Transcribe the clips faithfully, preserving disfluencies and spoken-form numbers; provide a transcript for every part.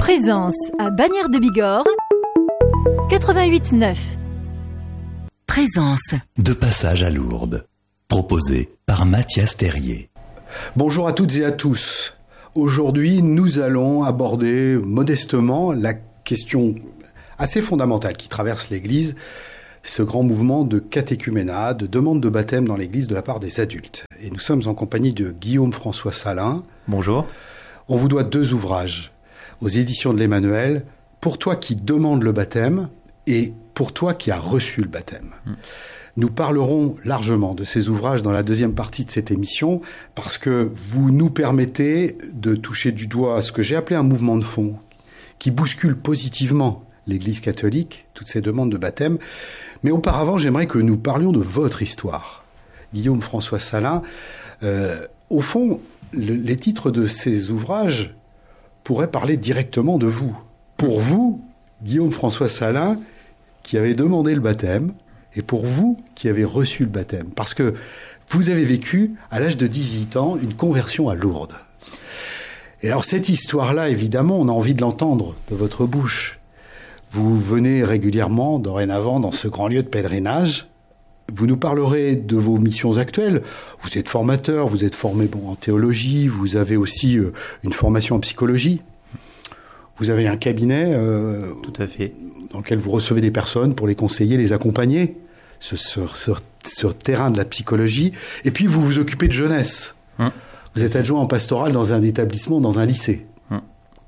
Présence à Bagnères de Bigorre, quatre-vingt-huit neuf. Présence. De passage à Lourdes. Proposé par Mathias Terrier. Bonjour à toutes et à tous. Aujourd'hui, nous allons aborder modestement la question assez fondamentale qui traverse l'Église, ce grand mouvement de catéchuménat, de demande de baptême dans l'Église de la part des adultes. Et nous sommes en compagnie de Guillaume François Salin. Bonjour. On vous doit deux ouvrages aux éditions de l'Emmanuel, pour toi qui demande le baptême et pour toi qui as reçu le baptême. Mmh. Nous parlerons largement de ces ouvrages dans la deuxième partie de cette émission parce que vous nous permettez de toucher du doigt ce que j'ai appelé un mouvement de fond qui bouscule positivement l'Église catholique, toutes ces demandes de baptême. Mais auparavant, j'aimerais que nous parlions de votre histoire. Guillaume François Salin, euh, au fond, le, les titres de ces ouvrages pourraient parler directement de vous. Pour vous, Guillaume François Salin, qui avez demandé le baptême, et pour vous qui avez reçu le baptême. Parce que vous avez vécu, à l'âge de dix-huit ans, une conversion à Lourdes. Et alors cette histoire-là, évidemment, on a envie de l'entendre de votre bouche. Vous venez régulièrement, dorénavant, dans ce grand lieu de pèlerinage. Vous nous parlerez de vos missions actuelles. Vous êtes formateur, vous êtes formé bon, en théologie, vous avez aussi euh, une formation en psychologie. Vous avez un cabinet euh, Tout à fait. Dans lequel vous recevez des personnes pour les conseiller, les accompagner sur, sur, sur, sur le terrain de la psychologie. Et puis, vous vous occupez de jeunesse. Hum. Vous êtes adjoint en pastoral dans un établissement, dans un lycée. Hum.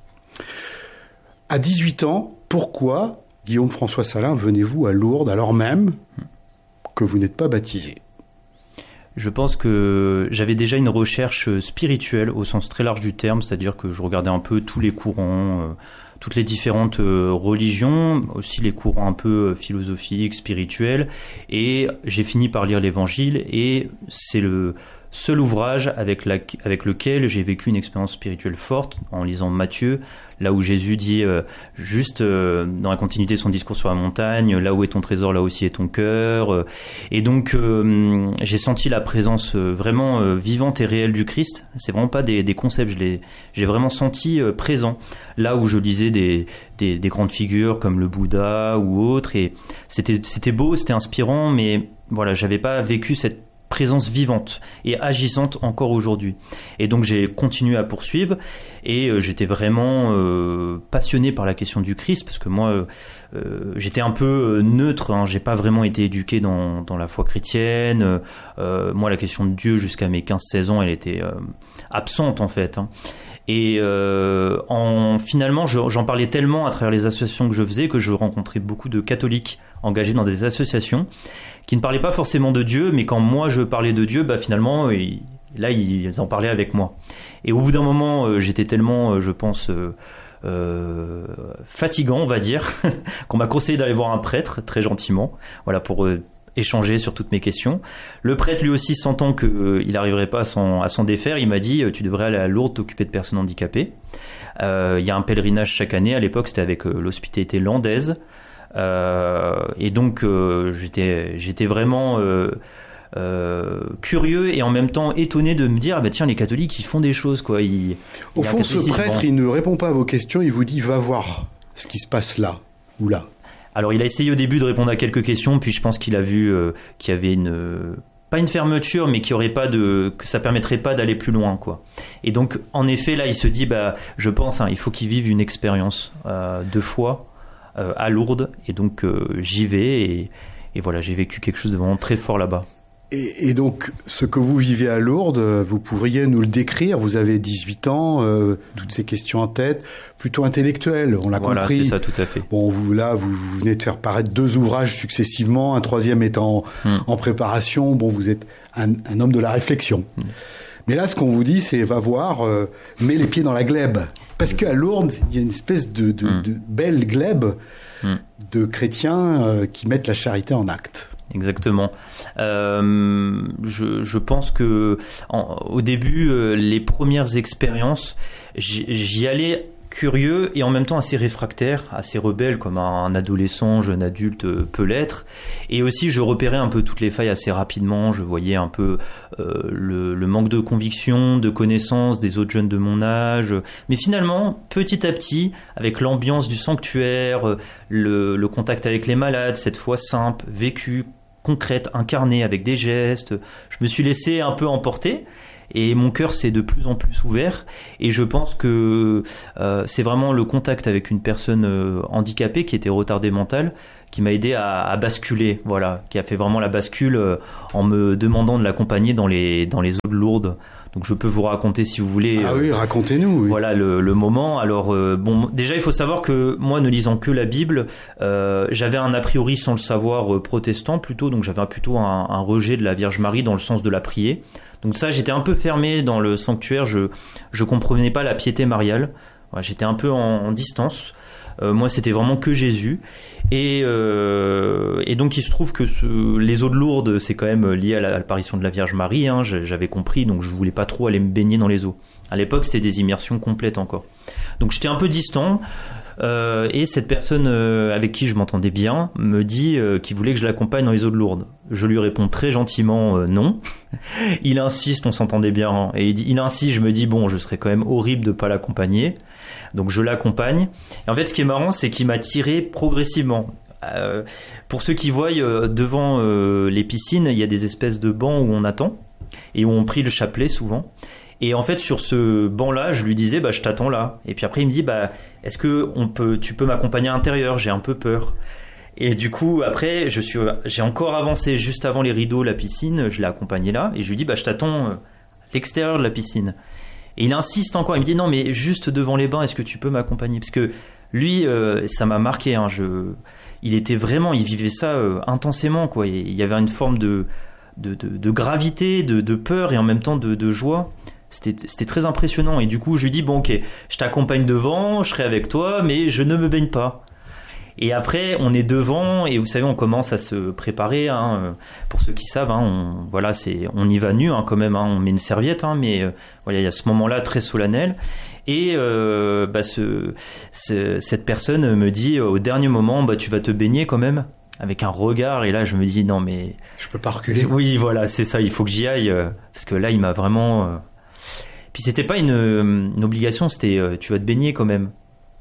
À dix-huit ans, pourquoi, Guillaume François Salin, venez-vous à Lourdes alors même que vous n'êtes pas baptisé ? Je pense que j'avais déjà une recherche spirituelle au sens très large du terme, c'est-à-dire que je regardais un peu tous les courants, euh, toutes les différentes euh, religions, aussi les courants un peu philosophiques, spirituels, et j'ai fini par lire l'Évangile, et c'est le seul ouvrage avec, la, avec lequel j'ai vécu une expérience spirituelle forte en lisant Matthieu, là où Jésus dit euh, juste euh, dans la continuité de son discours sur la montagne, là où est ton trésor, là aussi est ton cœur. Euh, et donc euh, j'ai senti la présence euh, vraiment euh, vivante et réelle du Christ. C'est vraiment pas des, des concepts, je l'ai, j'ai vraiment senti euh, présent. Là où je lisais des, des, des grandes figures comme le Bouddha ou autres, et c'était, c'était beau, c'était inspirant, mais voilà, j'avais pas vécu cette présence vivante et agissante encore aujourd'hui. Et donc j'ai continué à poursuivre et euh, j'étais vraiment euh, passionné par la question du Christ parce que moi euh, j'étais un peu neutre, hein, j'ai pas vraiment été éduqué dans, dans la foi chrétienne. Euh, moi la question de Dieu jusqu'à mes quinze seize ans elle était euh, absente en fait. Hein. Et euh, en, finalement, je, j'en parlais tellement à travers les associations que je faisais que je rencontrais beaucoup de catholiques engagés dans des associations qui ne parlaient pas forcément de Dieu, mais quand moi je parlais de Dieu, bah finalement, ils, là, ils en parlaient avec moi. Et au bout d'un moment, euh, j'étais tellement, euh, je pense, euh, euh, fatigant, on va dire, qu'on m'a conseillé d'aller voir un prêtre, très gentiment, voilà, pour euh, échanger sur toutes mes questions. Le prêtre, lui aussi, sentant qu'il euh, n'arriverait pas à s'en, à s'en défaire, il m'a dit « Tu devrais aller à Lourdes t'occuper de personnes handicapées. Euh, » Il y a un pèlerinage chaque année. À l'époque, c'était avec euh, l'hospitalité landaise. Euh, et donc, euh, j'étais, j'étais vraiment euh, euh, curieux et en même temps étonné de me dire ah bah tiens, les catholiques, ils font des choses, quoi. Ils, Au fond, ce prêtre, il ne répond pas à vos questions. Il vous dit « Va voir ce qui se passe là ou là. » Alors, il a essayé au début de répondre à quelques questions, puis je pense qu'il a vu euh, qu'il y avait une... Euh, pas une fermeture, mais qu'il y aurait pas de, que ça permettrait pas d'aller plus loin, quoi. Et donc, en effet, là, il se dit, bah, je pense, hein, il faut qu'il vive une expérience euh, de foi euh, à Lourdes, et donc euh, j'y vais, et, et voilà, j'ai vécu quelque chose de vraiment très fort là-bas. Et, et donc, ce que vous vivez à Lourdes, vous pourriez nous le décrire. Vous avez dix-huit ans, euh, toutes ces questions en tête, plutôt intellectuelles, on l'a voilà, compris. Voilà, c'est ça, tout à fait. Bon, vous, là, vous, vous venez de faire paraître deux ouvrages successivement, un troisième est en, mm. en préparation. Bon, vous êtes un, un homme de la réflexion. Mm. Mais là, ce qu'on vous dit, c'est va voir, euh, mets les pieds dans la glèbe. Parce qu'à Lourdes, il y a une espèce de, de, mm. de belle glèbe mm. de chrétiens euh, qui mettent la charité en acte. Exactement. Euh, je, je pense que en, au début, euh, les premières expériences, j'y, j'y allais curieux et en même temps assez réfractaire, assez rebelle comme un adolescent, jeune adulte peut l'être. Et aussi je repérais un peu toutes les failles assez rapidement, je voyais un peu euh, le, le manque de conviction, de connaissance des autres jeunes de mon âge. Mais finalement, petit à petit, avec l'ambiance du sanctuaire, le, le contact avec les malades, cette foi simple, vécue, concrète, incarnée avec des gestes, je me suis laissé un peu emporter. Et mon cœur s'est de plus en plus ouvert et je pense que euh, c'est vraiment le contact avec une personne euh, handicapée qui était retardée mentale qui m'a aidé à, à basculer, voilà, qui a fait vraiment la bascule euh, en me demandant de l'accompagner dans les, dans les eaux de Lourdes. Donc je peux vous raconter si vous voulez. Ah oui, racontez-nous. Oui. Voilà le, le moment. Alors euh, bon, déjà il faut savoir que moi, ne lisant que la Bible, euh, j'avais un a priori sans le savoir euh, protestant plutôt, donc j'avais plutôt un, un rejet de la Vierge Marie dans le sens de la prier. Donc ça, j'étais un peu fermé dans le sanctuaire. Je je comprenais pas la piété mariale. Voilà, j'étais un peu en, en distance. Euh, moi, c'était vraiment que Jésus. Et, euh, et donc, il se trouve que ce, les eaux de Lourdes, c'est quand même lié à l'apparition de la Vierge Marie. Hein, j'avais compris, donc je voulais pas trop aller me baigner dans les eaux. À l'époque, c'était des immersions complètes encore. Donc, j'étais un peu distant. Euh, et cette personne euh, avec qui je m'entendais bien me dit euh, qu'il voulait que je l'accompagne dans les eaux de Lourdes. Je lui réponds très gentiment euh, non. Il insiste, on s'entendait bien, hein, et il, dit, il insiste, je me dis bon, je serais quand même horrible de pas l'accompagner. Donc je l'accompagne. Et en fait, ce qui est marrant, c'est qu'il m'a tiré progressivement. Euh, pour ceux qui voient, euh, devant euh, les piscines, il y a des espèces de bancs où on attend et où on prie le chapelet souvent. Et en fait, sur ce banc-là, je lui disais, bah, je t'attends là. Et puis après, il me dit, bah, est-ce que on peut, tu peux m'accompagner à l'intérieur? J'ai un peu peur. Et du coup, après, je suis, j'ai encore avancé juste avant les rideaux, la piscine. Je l'ai accompagné là. Et je lui dis, bah, je t'attends à l'extérieur de la piscine. Et il insiste encore. Il me dit, non, mais juste devant les bains, est-ce que tu peux m'accompagner? Parce que lui, euh, ça m'a marqué. Hein, je, il était vraiment, il vivait ça euh, intensément, quoi. Et il y avait une forme de, de, de, de gravité, de, de peur et en même temps de, de joie. C'était, c'était très impressionnant. Et du coup, je lui dis, bon, ok, je t'accompagne devant, je serai avec toi, mais je ne me baigne pas. Et après, on est devant, et vous savez, on commence à se préparer. Hein, pour ceux qui savent, hein, on, voilà, c'est, on y va nu hein, quand même. Hein, on met une serviette, hein, mais euh, voilà, il y a ce moment-là très solennel. Et euh, bah, ce, ce, cette personne me dit, au dernier moment, bah, tu vas te baigner quand même, avec un regard. Et là, je me dis, non, mais je peux pas reculer. Oui, voilà, c'est ça. Il faut que j'y aille, euh, parce que là, il m'a vraiment. Euh, Puis c'était pas une, une obligation, c'était euh, tu vas te baigner quand même.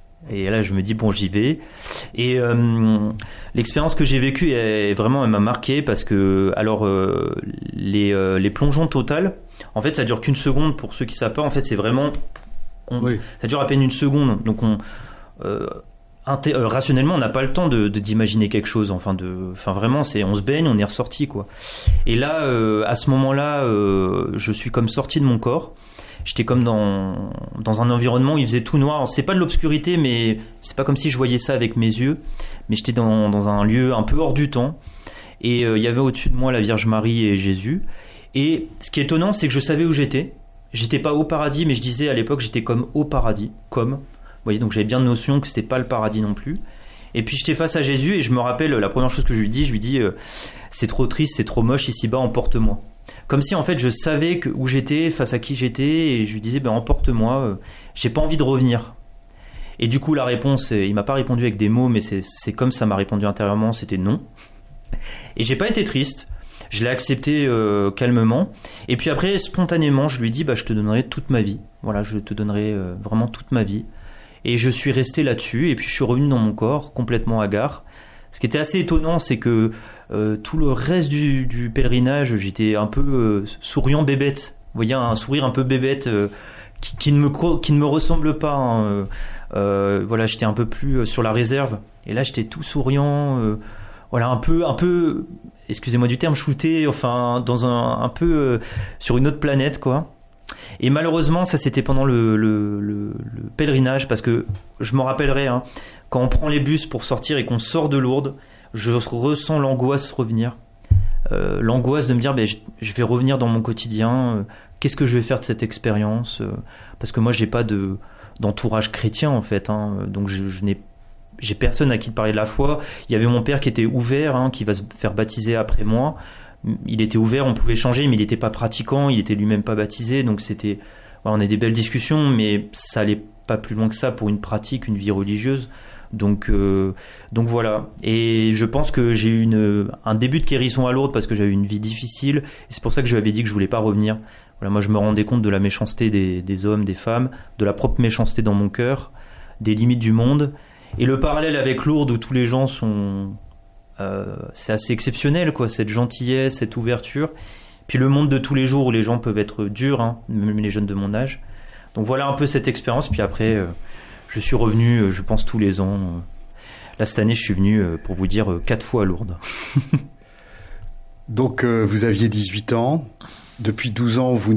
Et là je me dis bon j'y vais. Et euh, l'expérience que j'ai vécue est, vraiment elle m'a marqué parce que alors euh, les euh, les plongeons total, en fait ça dure qu'une seconde pour ceux qui savent pas. En fait c'est vraiment on, oui. Ça dure à peine une seconde. Donc on euh, inté- euh, rationnellement on n'a pas le temps de, de d'imaginer quelque chose. Enfin de enfin vraiment c'est on se baigne, on est ressorti quoi. Et là euh, à ce moment-là euh, je suis comme sorti de mon corps. J'étais comme dans, dans un environnement où il faisait tout noir. C'est pas de l'obscurité, mais c'est pas comme si je voyais ça avec mes yeux. Mais j'étais dans, dans un lieu un peu hors du temps. Et euh, il y avait au-dessus de moi la Vierge Marie et Jésus. Et ce qui est étonnant, c'est que je savais où j'étais. J'étais pas au paradis, mais je disais à l'époque, j'étais comme au paradis. Comme. Vous voyez, donc j'avais bien notion que c'était pas le paradis non plus. Et puis j'étais face à Jésus et je me rappelle la première chose que je lui dis, je lui dis euh, c'est trop triste, c'est trop moche ici-bas, emporte-moi. Comme si en fait je savais que, où j'étais, face à qui j'étais, et je lui disais ben emporte-moi, euh, j'ai pas envie de revenir. Et du coup la réponse, il m'a pas répondu avec des mots, mais c'est, c'est comme ça m'a répondu intérieurement, c'était non. Et j'ai pas été triste, je l'ai accepté euh, calmement. Et puis après spontanément je lui dis bah je te donnerai toute ma vie, voilà je te donnerai euh, vraiment toute ma vie. Et je suis resté là-dessus, et puis je suis revenu dans mon corps complètement hagard. Ce qui était assez étonnant, c'est que euh, tout le reste du, du pèlerinage, j'étais un peu euh, souriant bébête. Vous voyez, un sourire un peu bébête euh, qui, qui, ne me, qui ne me ressemble pas. Hein. Euh, voilà, j'étais un peu plus sur la réserve. Et là, j'étais tout souriant. Euh, voilà, un peu, un peu, excusez-moi du terme, shooté, enfin, dans un, un peu euh, sur une autre planète, quoi. Et malheureusement, ça c'était pendant le, le, le, le pèlerinage, parce que je m'en rappellerai, hein, quand on prend les bus pour sortir et qu'on sort de Lourdes, je ressens l'angoisse revenir. Euh, l'angoisse de me dire, ben, je, je vais revenir dans mon quotidien, euh, qu'est-ce que je vais faire de cette expérience euh, parce que moi, j'ai pas de, d'entourage chrétien, en fait. Hein, donc, je, je n'ai j'ai personne à qui te parler de la foi. Il y avait mon père qui était ouvert, hein, qui va se faire baptiser après moi. Il était ouvert, on pouvait changer, mais il n'était pas pratiquant, il était lui-même pas baptisé, donc c'était, voilà, on a des belles discussions, mais ça allait pas plus loin que ça pour une pratique, une vie religieuse. Donc, euh, donc voilà. Et je pense que j'ai eu une, un début de guérison à Lourdes parce que j'avais une vie difficile. Et c'est pour ça que je lui avais dit que je voulais pas revenir. Voilà, moi, je me rendais compte de la méchanceté des, des hommes, des femmes, de la propre méchanceté dans mon cœur, des limites du monde. Et le parallèle avec Lourdes où tous les gens sont, euh, c'est assez exceptionnel, quoi, cette gentillesse, cette ouverture. Puis le monde de tous les jours où les gens peuvent être durs, hein, même les jeunes de mon âge. Donc voilà un peu cette expérience. Puis après. Euh, Je suis revenu, je pense, tous les ans. Là, cette année, je suis venu, pour vous dire, quatre fois à Lourdes. Donc, euh, vous aviez dix-huit ans. Depuis douze ans, vous